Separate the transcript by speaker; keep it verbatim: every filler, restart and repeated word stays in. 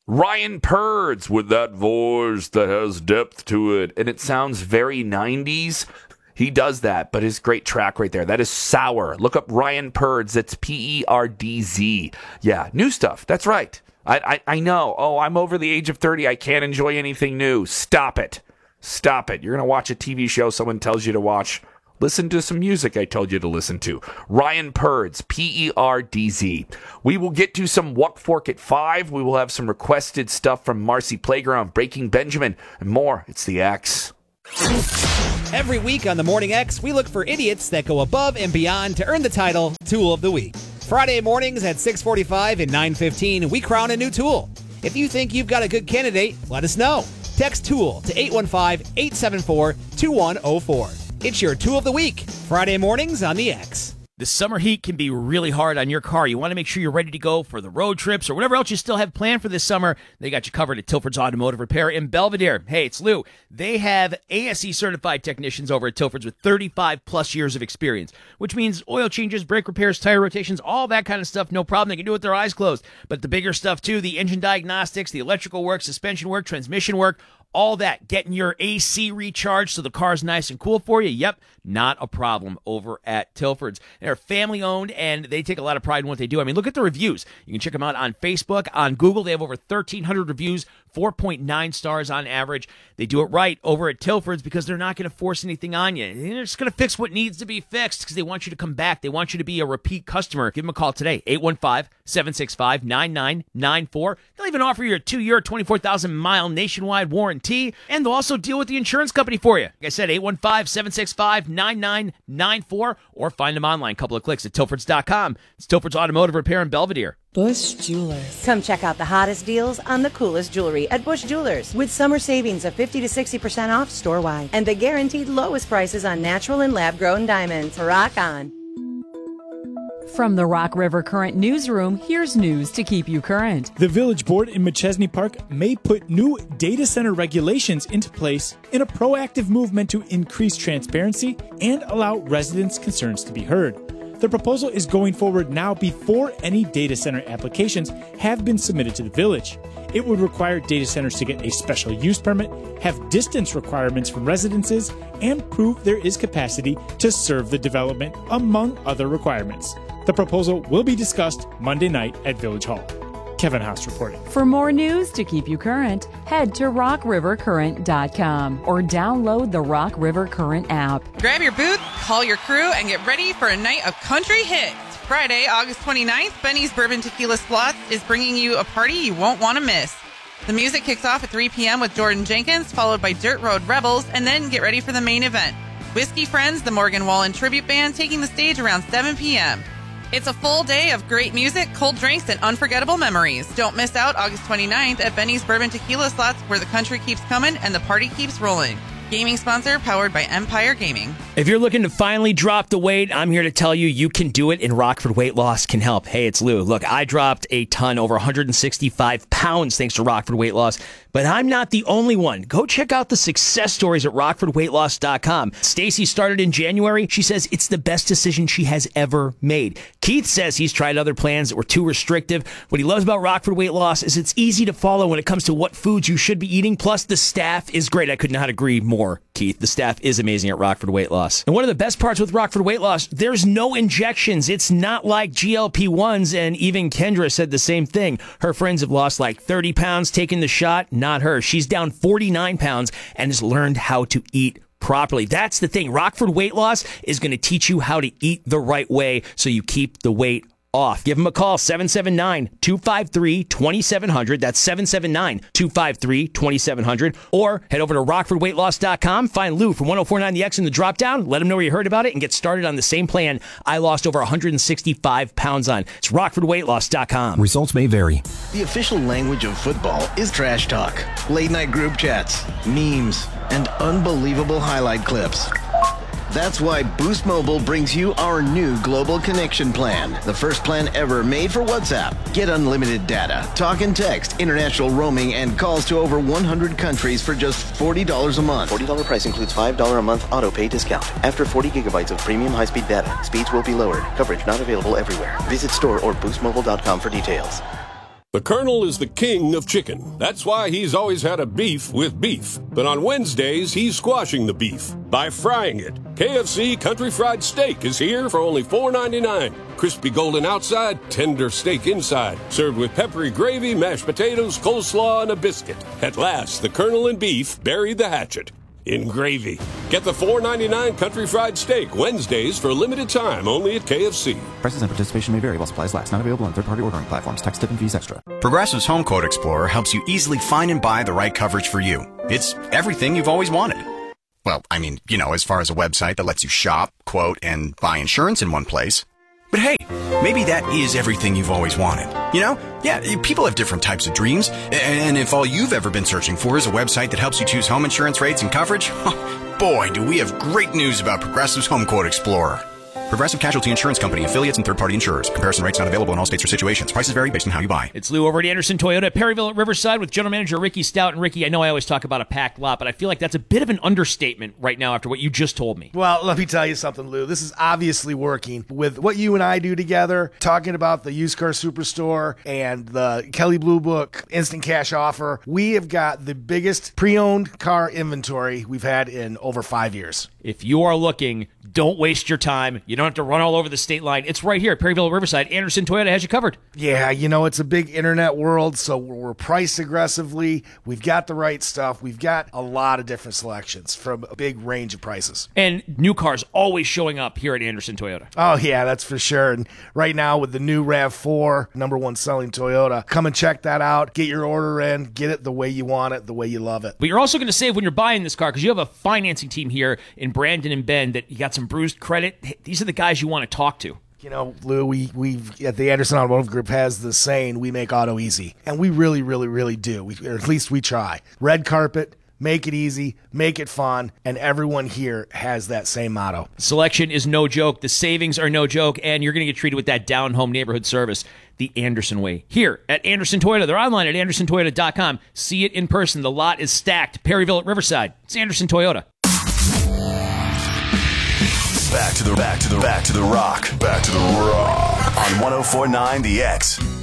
Speaker 1: Ryan Purds with that voice that has depth to it. And it sounds very nineties. He does that, but his great track right there. That is Sour. Look up Ryan Purds. That's P E R D Z. Yeah, new stuff. That's right. I, I, I know. Oh, I'm over the age of thirty. I can't enjoy anything new. Stop it. Stop it. You're going to watch a T V show someone tells you to watch. Listen to some music I told you to listen to. Ryan Purds, P E R D Z. We will get to some Wuck Fork at five. We will have some requested stuff from Marcy Playground, Breaking Benjamin, and more. It's the X.
Speaker 2: Every week on the Morning X, we look for idiots that go above and beyond to earn the title Tool of the Week. Friday mornings at six forty-five and nine fifteen, we crown a new tool. If you think you've got a good candidate, let us know. Text TOOL to eight one five, eight seven four, two one zero four. It's your Tool of the Week, Friday mornings on the X.
Speaker 3: The summer heat can be really hard on your car. You want to make sure you're ready to go for the road trips or whatever else you still have planned for this summer. They got you covered at Tilford's Automotive Repair in Belvedere. Hey, it's Lou. They have A S E certified technicians over at Tilford's with thirty-five plus years of experience, which means oil changes, brake repairs, tire rotations, all that kind of stuff, no problem. They can do it with their eyes closed. But the bigger stuff too, the engine diagnostics, the electrical work, suspension work, transmission work, all that, getting your A C recharged so the car's nice and cool for you. Yep, not a problem over at Tilford's. They're family-owned, and they take a lot of pride in what they do. I mean, look at the reviews. You can check them out on Facebook, on Google. They have over thirteen hundred reviews, four point nine stars on average. They do it right over at Tilford's because they're not going to force anything on you. They're just going to fix what needs to be fixed because they want you to come back. They want you to be a repeat customer. Give them a call today, eight one five, seven six five, nine nine nine four. They'll even offer you a two-year, twenty-four thousand mile nationwide warranty, and they'll also deal with the insurance company for you. Like I said, eight one five, seven six five, nine nine nine four, or find them online. A couple of clicks at Tilfords dot com. It's Tilford's Automotive Repair in Belvedere.
Speaker 4: Bush Jewelers.
Speaker 5: Come check out the hottest deals on the coolest jewelry at Bush Jewelers with summer savings of fifty to sixty percent off store-wide and the guaranteed lowest prices on natural and lab-grown diamonds. Rock on.
Speaker 4: From the Rock River Current Newsroom, here's news to keep you current.
Speaker 6: The Village Board in McChesney Park may put new data center regulations into place in a proactive movement to increase transparency and allow residents' concerns to be heard. The proposal is going forward now before any data center applications have been submitted to the village. It would require data centers to get a special use permit, have distance requirements from residences, and prove there is capacity to serve the development, among other requirements. The proposal will be discussed Monday night at Village Hall. Kevin Haas reporting.
Speaker 4: For more news to keep you current, head to rock river current dot com or download the Rock River Current app.
Speaker 7: Grab your booth, call your crew, and get ready for a night of country hits. Friday, August twenty-ninth, Benny's Bourbon Tequila Slots is bringing you a party you won't want to miss. The music kicks off at three p.m. with Jordan Jenkins, followed by Dirt Road Rebels, and then get ready for the main event. Whiskey Friends, the Morgan Wallen Tribute Band, taking the stage around seven p.m. It's a full day of great music, cold drinks, and unforgettable memories. Don't miss out August twenty-ninth at Benny's Bourbon Tequila Slots, where the country keeps coming and the party keeps rolling. Gaming sponsor powered by Empire Gaming.
Speaker 3: If you're looking to finally drop the weight, I'm here to tell you you can do it, and Rockford Weight Loss can help. Hey, it's Lou. Look, I dropped a ton, over one hundred sixty-five pounds, thanks to Rockford Weight Loss. But I'm not the only one. Go check out the success stories at rockford weight loss dot com. Stacy started in January. She says it's the best decision she has ever made. Keith says he's tried other plans that were too restrictive. What he loves about Rockford Weight Loss is it's easy to follow when it comes to what foods you should be eating. Plus, the staff is great. I could not agree more, Keith. The staff is amazing at Rockford Weight Loss. And one of the best parts with Rockford Weight Loss, there's no injections. It's not like G L P ones, and even Kendra said the same thing. Her friends have lost like thirty pounds taking the shot. Not her. She's down forty-nine pounds and has learned how to eat properly. That's the thing. Rockford Weight Loss is going to teach you how to eat the right way so you keep the weight off. Give them a call, seven seven nine, two five three, two seven zero zero. That's seven seven nine, two five three, two seven zero zero. Or head over to rockford weight loss dot com. Find Lou from one oh four point nine The X in the drop-down. Let him know where you heard about it and get started on the same plan I lost over one hundred sixty-five pounds on. It's rockford weight loss dot com.
Speaker 8: Results may vary.
Speaker 9: The official language of football is trash talk, late-night group chats, memes, and unbelievable highlight clips. That's why Boost Mobile brings you our new Global Connection Plan, the first plan ever made for WhatsApp. Get unlimited data, talk and text, international roaming, and calls to over one hundred countries for just forty dollars a month.
Speaker 10: forty dollars price includes five dollars a month auto pay discount. After forty gigabytes of premium high-speed data, speeds will be lowered. Coverage not available everywhere. Visit store or boost mobile dot com for details.
Speaker 8: The Colonel is the king of chicken. That's why he's always had a beef with beef. But on Wednesdays, he's squashing the beef by frying it. K F C Country Fried Steak is here for only four ninety-nine. Crispy golden outside, tender steak inside. Served with peppery gravy, mashed potatoes, coleslaw, and a biscuit. At last, the Colonel and beef buried the hatchet in gravy. Get the four ninety-nine Country Fried Steak Wednesdays for a limited time only at K F C.
Speaker 11: Prices and participation may vary while supplies last. Not available on third-party ordering platforms. Tax, tip, and fees extra.
Speaker 12: Progressive's Home Quote Explorer helps you easily find and buy the right coverage for you. It's everything you've always wanted. Well, I mean, you know, as far as a website that lets you shop, quote, and buy insurance in one place. But hey, maybe that is everything you've always wanted. You know? Yeah, people have different types of dreams. And if all you've ever been searching for is a website that helps you choose home insurance rates and coverage, boy, do we have great news about Progressive's Home Quote Explorer. Progressive Casualty Insurance Company, affiliates, and third-party insurers. Comparison rates not available in all states or situations. Prices vary based on how you buy.
Speaker 3: It's Lou over at Anderson Toyota at Perryville at Riverside with General Manager Ricky Stout. And Ricky, I know I always talk about a packed lot, but I feel like that's a bit of an understatement right now after what you just told me.
Speaker 13: Well, let me tell you something, Lou. This is obviously working. With what you and I do together, talking about the Used Car Superstore and the Kelley Blue Book Instant Cash Offer, we have got the biggest pre-owned car inventory we've had in over five years.
Speaker 3: If you are looking, don't waste your time. You don't have to run all over the state line. It's right here at Perryville at Riverside. Anderson Toyota has you covered.
Speaker 13: Yeah, you know, it's a big internet world, so we're priced aggressively. We've got the right stuff. We've got a lot of different selections from a big range of prices.
Speaker 3: And new cars always showing up here at Anderson Toyota.
Speaker 13: Oh, yeah, that's for sure. And right now with the new RAV four, number one selling Toyota, come and check that out. Get your order in. Get it the way you want it, the way you love it.
Speaker 3: But you're also going to save when you're buying this car because you have a financing team here in Brandon and Bend that you got some bruised credit. These are the guys you want to talk to.
Speaker 13: You know, Lou, we we at the Anderson Automotive Group has the saying, we make auto easy. And we really, really, really do. We, or at least we try. Red carpet, make it easy, make it fun, and everyone here has that same motto.
Speaker 3: Selection is no joke. The savings are no joke, and you're going to get treated with that down-home neighborhood service the Anderson way. Here at Anderson Toyota. They're online at anderson toyota dot com. See it in person. The lot is stacked. Perryville at Riverside. It's Anderson Toyota.
Speaker 14: Back to the back to the back to the rock. Back to the rock on one oh four point nine The X.